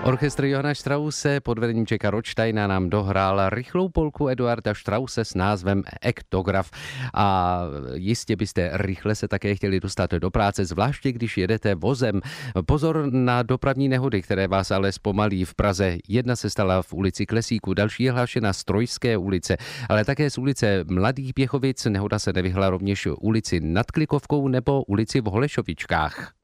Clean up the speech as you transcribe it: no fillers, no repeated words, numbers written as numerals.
Orchestr Johana Strause pod vedením Jacka Rothsteina nám dohrál rychlou polku Eduarda Strause s názvem Ektograf. A jistě byste rychle se také chtěli dostat do práce, zvláště když jedete vozem. Pozor na dopravní nehody, které vás ale zpomalí v Praze. Jedna se stala v ulici Klesíku, další je hlášena z Trojské ulice, ale také z ulice Mladých Běchovic. Nehoda se nevyhla rovněž ulici Nad Klikovkou nebo ulici v Holešovičkách.